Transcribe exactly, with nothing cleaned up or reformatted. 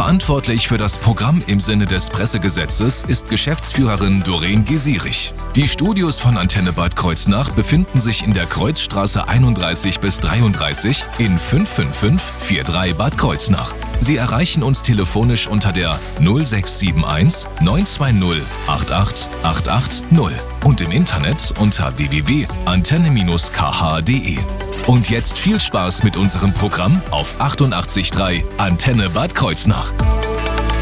Verantwortlich für das Programm im Sinne des Pressegesetzes ist Geschäftsführerin Doreen Gesierich. Die Studios von Antenne Bad Kreuznach befinden sich in der Kreuzstraße einunddreißig bis dreiunddreißig in fünf fünf fünf vier drei Bad Kreuznach. Sie erreichen uns telefonisch unter der null sechs sieben eins neun zwei null acht acht acht acht null und im Internet unter w w w punkt antenne Bindestrich k h punkt d e. Und jetzt viel Spaß mit unserem Programm auf achtundachtzig Komma drei Antenne Bad Kreuznach.